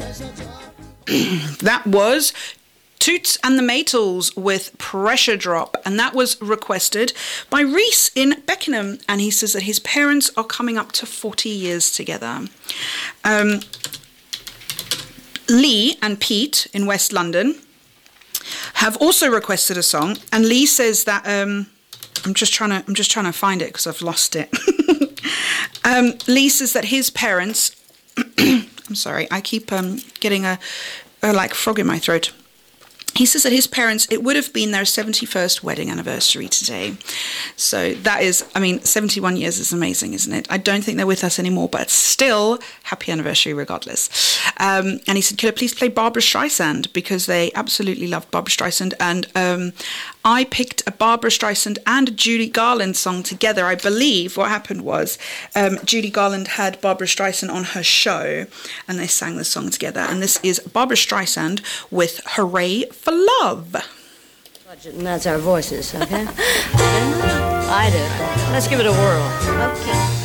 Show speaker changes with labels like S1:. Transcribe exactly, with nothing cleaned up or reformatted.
S1: That was Toots and the Maytals with Pressure Drop, and that was requested by Reese in Beckenham, and he says that his parents are coming up to forty years together. Um, Lee and Pete in West London have also requested a song, and Lee says that um, I'm just trying to I'm just trying to find it because I've lost it. um, Lee says that his parents. I'm sorry, I keep um, getting a, a like frog in my throat. He says that his parents, it would have been their seventy-first wedding anniversary today. So that is, I mean, seventy-one years is amazing, isn't it? I don't think they're with us anymore, but still, happy anniversary regardless. Um, and he said, could I please play Barbra Streisand? Because they absolutely love Barbra Streisand. And um, I picked a Barbra Streisand and Judy Garland song together. I believe what happened was um, Judy Garland had Barbra Streisand on her show, and they sang the song together. And this is Barbra Streisand with Hooray for Love.
S2: And that's our voices, okay? I do. Let's give it a whirl. Okay.